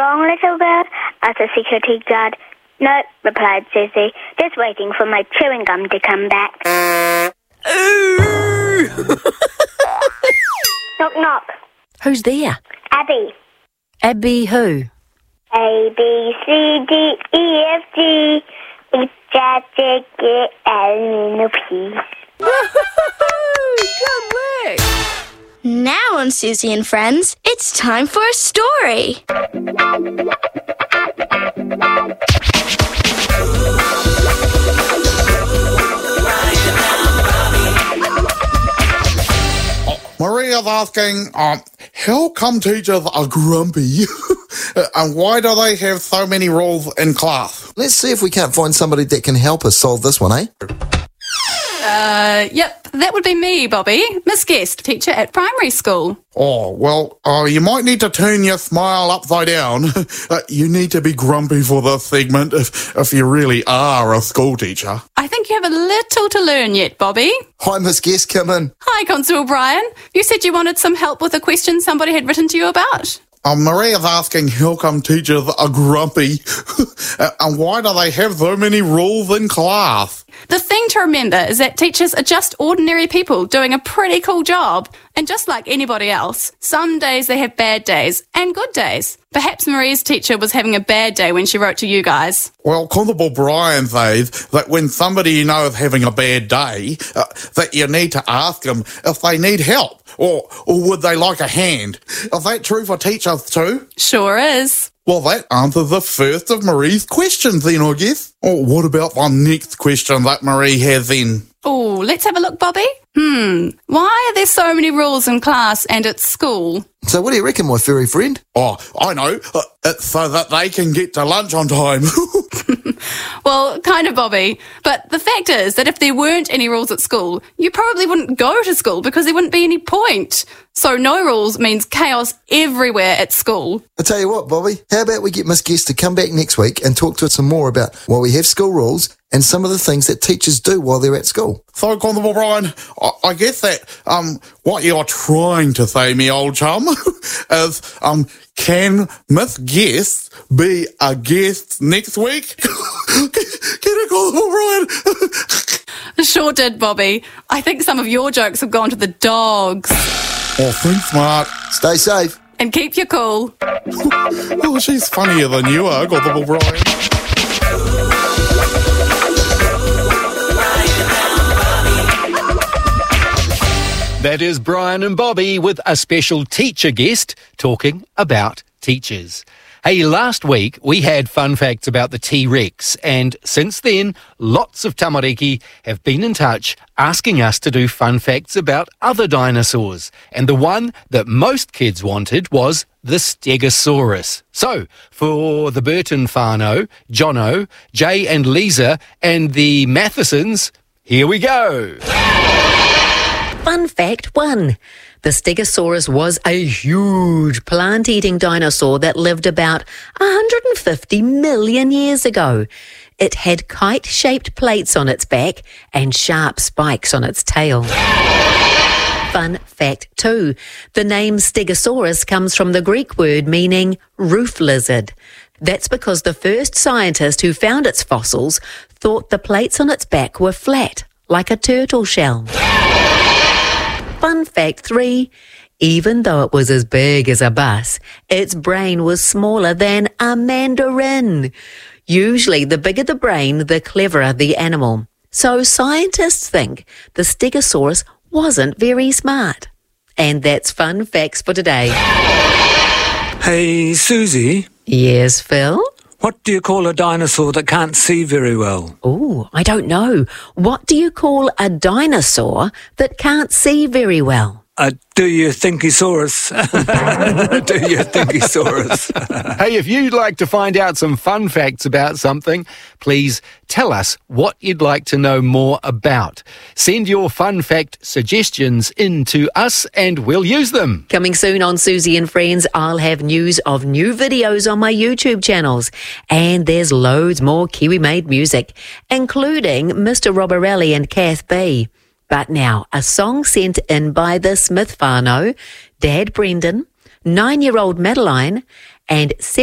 wrong, little bird? Asked the security guard. No, replied Susie. Just waiting for my chewing gum to come back. Knock, knock. Who's there? Abby. Abby who? A, B, C, D, E, F, G, H, I, J, K, L, M, N, O, P. Good work! Now on Susie and Friends, it's time for a story. Maria's asking, how come teachers are grumpy? And why do they have so many rules in class? Let's see if we can't find somebody that can help us solve this one, eh? Yep, that would be me, Bobby. Miss Guest, teacher at primary school. Oh, well, you might need to turn your smile upside down. You need to be grumpy for this segment if you really are a school teacher. I think you have a little to learn yet, Bobby. Hi, Miss Guest, come in. Hi, Constable Brian. You said you wanted some help with a question somebody had written to you about. Maria's asking how come teachers are grumpy and why do they have so many rules in class? The thing to remember is that teachers are just ordinary people doing a pretty cool job. And just like anybody else, some days they have bad days and good days. Perhaps Maria's teacher was having a bad day when she wrote to you guys. Well, Constable Brian says that when somebody you know is having a bad day, that you need to ask them if they need help or would they like a hand. Is that true for teachers too? Sure is. Well, that answers the first of Marie's questions then, I guess. Oh, what about the next question that Marie has then? Oh, let's have a look, Bobby. Why are there so many rules in class and at school? So what do you reckon, my furry friend? Oh, I know. It's so that they can get to lunch on time. Well, kind of, Bobby. But the fact is that if there weren't any rules at school, you probably wouldn't go to school because there wouldn't be any point. So no rules means chaos everywhere at school. I tell you what, Bobby, how about we get Miss Guest to come back next week and talk to us some more about why we have school rules and some of the things that teachers do while they're at school. So, Constable Brian, I guess that what you're trying to say, me old chum, is can Miss Guest be a guest next week? Get it, Constable Brian? Sure did, Bobby. I think some of your jokes have gone to the dogs. Oh, thanks, Mark. Stay safe. And keep your cool. Oh, she's funnier than you are, Constable Brian. That is Brian and Bobby with a special teacher guest talking about teachers. Hey, last week we had fun facts about the T-Rex, and since then lots of tamariki have been in touch asking us to do fun facts about other dinosaurs. And the one that most kids wanted was the Stegosaurus. So, for the Burton whānau, Jono, Jay and Lisa and the Mathesons, here we go. Fun fact 1. The Stegosaurus was a huge plant-eating dinosaur that lived about 150 million years ago. It had kite-shaped plates on its back and sharp spikes on its tail. Fun fact 2. The name Stegosaurus comes from the Greek word meaning roof lizard. That's because the first scientist who found its fossils thought the plates on its back were flat, like a turtle shell. Fun fact 3, even though it was as big as a bus, its brain was smaller than a mandarin. Usually, the bigger the brain, the cleverer the animal. So scientists think the Stegosaurus wasn't very smart. And that's Fun Facts for today. Hey, Susie. Yes, Phil? What do you call a dinosaur that can't see very well? Oh, I don't know. What do you call a dinosaur that can't see very well? Do you thinkosaurus? Do you thinkosaurus? Hey, if you'd like to find out some fun facts about something, please tell us what you'd like to know more about. Send your fun fact suggestions in to us and we'll use them. Coming soon on Susie and Friends, I'll have news of new videos on my YouTube channels. And there's loads more Kiwi-made music, including Mr. Roborelli and Kath B. But now, a song sent in by the Smith whānau, Dad Brendan, 9-year-old Madeline, and